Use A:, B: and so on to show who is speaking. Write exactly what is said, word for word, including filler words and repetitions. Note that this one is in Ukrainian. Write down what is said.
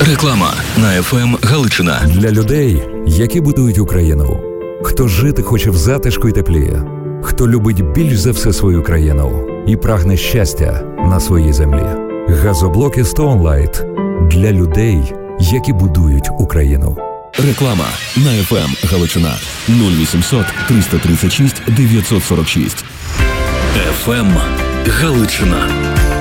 A: Реклама на еф ем Галичина.
B: Для людей, які будують Україну. Хто жити хоче в затишку й теплі. Хто любить більш за все свою країну і прагне щастя на своїй землі. Газоблоки Stoneline для людей, які будують Україну.
A: Реклама на еф ем Галичина. нуль вісімсот триста тридцять шість дев'ятсот сорок шість. еф ем Галичина.